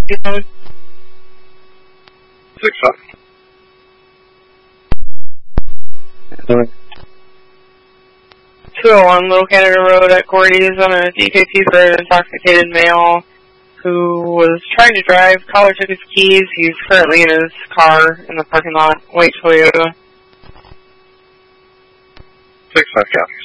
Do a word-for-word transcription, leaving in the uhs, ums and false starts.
Six five. two oh one Little Canada Road at Gordy's on a D K T for an intoxicated male who was trying to drive. Caller took his keys. He's currently in his car in the parking lot. White Toyota. Six five copies.